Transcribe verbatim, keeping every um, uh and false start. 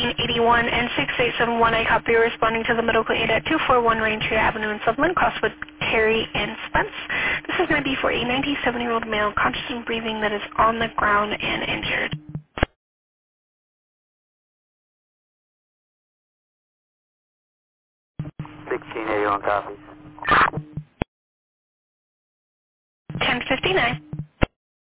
thirteen eighty-one and six eight seven one. I copy responding to the medical aid at two forty-one Raintree Avenue in Sutherland, Crosswood, Terry, and Spence. This is ninety for a ninety-seven-year-old male conscious and breathing that is on the ground and injured. sixteen eighty-one copies. ten fifty-nine.